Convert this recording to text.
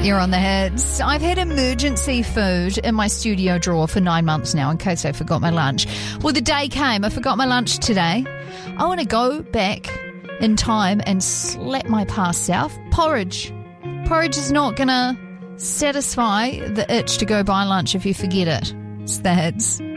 You're on the hits. I've had emergency food in my studio drawer for 9 months now in case I forgot my lunch. Well, the day came. I forgot my lunch today. I want to go back in time and slap my past self. Porridge. Porridge is not going to satisfy the itch to go buy lunch if you forget it. It's the hits.